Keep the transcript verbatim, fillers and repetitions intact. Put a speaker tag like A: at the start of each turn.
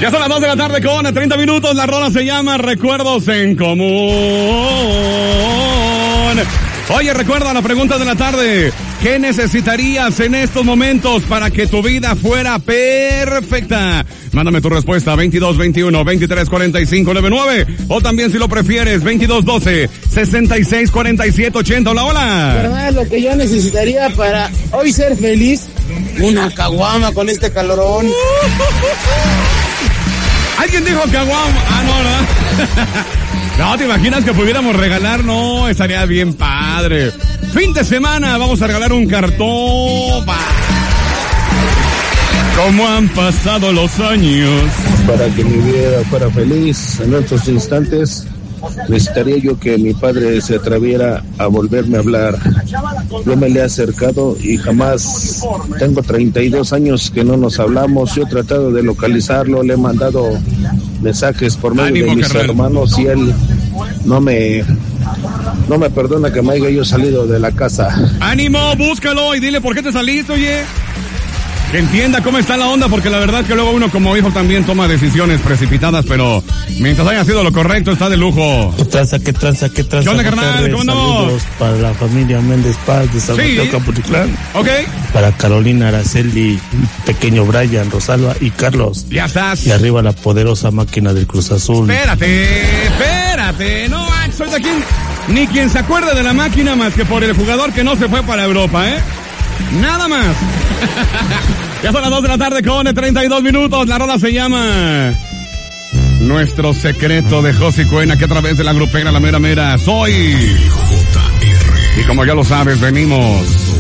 A: Ya son las dos de la tarde con treinta minutos. La rola se llama Recuerdos en Común. Oye, recuerda la pregunta de la tarde. ¿Qué necesitarías en estos momentos para que tu vida fuera perfecta? Mándame tu respuesta veintidós veintiuno veintitrés cuarenta y cinco noventa y nueve o también si lo prefieres veintidós doce sesenta y seis cuarenta y siete ochenta. Hola, hola.
B: ¿Verdad? Lo que yo necesitaría para hoy ser feliz, una caguama con este calorón.
A: ¿Alguien dijo caguama? Ah, no, ¿verdad? No, ¿te imaginas que pudiéramos regalar? No, estaría bien padre. Fin de semana, vamos a regalar un cartón. ¿Cómo han pasado los años?
C: Para que mi vida fuera feliz en estos instantes, necesitaría yo que mi padre se atreviera a volverme a hablar. Yo me le he acercado y jamás, tengo treinta y dos años que no nos hablamos. Yo he tratado de localizarlo, le he mandado mensajes por medio Ánimo, de mis carnal. hermanos y él no me no me perdona que me haya yo salido de la casa.
A: Ánimo, búscalo y dile por qué te saliste, oye. Que entienda cómo está la onda, porque la verdad que luego uno como hijo también toma decisiones precipitadas, pero mientras haya sido lo correcto está de lujo.
D: ¿Qué tranza, qué tranza, qué tranza?
A: ¿Qué onda, carnal? ¿Cómo andamos?
D: Saludos para la familia Méndez Paz de San
A: Sí.
D: Mateo Capotitlán.
A: Ok.
D: Para Carolina, Araceli, pequeño Brian, Rosalba y Carlos.
A: Ya estás.
D: Y arriba la poderosa máquina del Cruz Azul.
A: Espérate, espérate. No, soy de quien, ni quien se acuerde de la máquina más que por el jugador que no se fue para Europa, ¿eh? Nada más. Ya son las dos de la tarde con treinta y dos minutos. La rola se llama Nuestro Secreto de José Cuena, que a través de la grupera La Mera Mera soy J R. Y como ya lo sabes, venimos